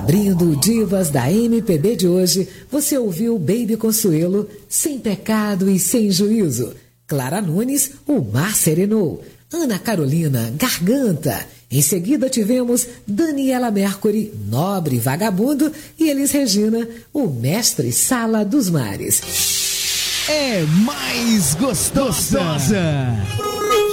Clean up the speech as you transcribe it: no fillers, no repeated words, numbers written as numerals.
Abrindo o Divas da MPB de hoje, você ouviu Baby Consuelo, Sem Pecado e Sem Juízo. Clara Nunes, O Mar Serenou. Ana Carolina, Garganta. Em seguida tivemos Daniela Mercury, Nobre Vagabundo, e Elis Regina, O Mestre Sala dos Mares. É mais gostosa.